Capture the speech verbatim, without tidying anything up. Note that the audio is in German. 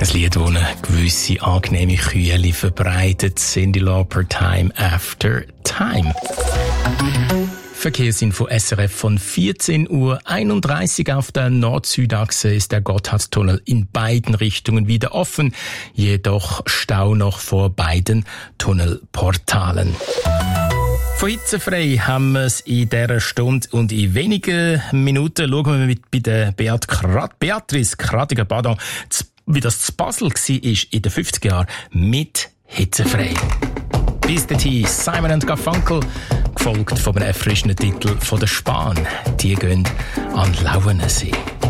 Ein Lied, das eine gewisse angenehme Kühle verbreitet. Cyndi Lauper, Time After Time. Verkehrsinfo S R F von vierzehn Uhr einunddreißig. Auf der Nord-Süd-Achse ist der Gotthardtunnel in beiden Richtungen wieder offen. Jedoch Stau noch vor beiden Tunnelportalen. Von hitzefrei haben wir es in dieser Stunde und in wenigen Minuten schauen wir mit bei der Beat Krat- Beatrice Kratiger, pardon, wie das zu Basel war in den fünfziger Jahren mit hitzefrei. Bis dahin Simon and Garfunkel, gefolgt von einem erfrischenden Titel von der Spahn. Die gehen an Lauensee.